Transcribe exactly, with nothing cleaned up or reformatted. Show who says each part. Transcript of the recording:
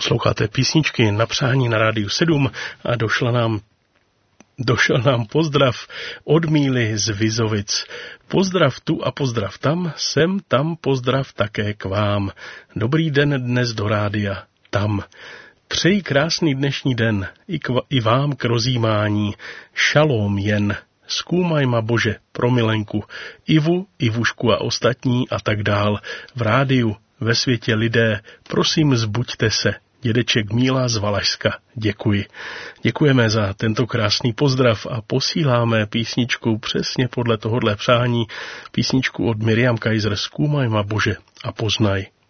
Speaker 1: Posloucháte písničky na přání na Rádiu sedm a došla nám, došel nám pozdrav od Míly z Vizovic. Pozdrav tu a pozdrav tam, sem tam pozdrav také k vám. Dobrý den dnes do rádia, tam. Přeji krásný dnešní den i, k, i vám k rozjímání. Šalom jen. Zkůmaj ma Bože pro milenku, Ivu, Ivušku a ostatní a tak dál. V rádiu, ve světě lidé, prosím zbuďte se. Dědeček Míla z Valašska, děkuji. Děkujeme za tento krásný pozdrav a posíláme písničku přesně podle tohohle přání, písničku od Miriam Kaiser Zkůmaj ma Bože a poznaj.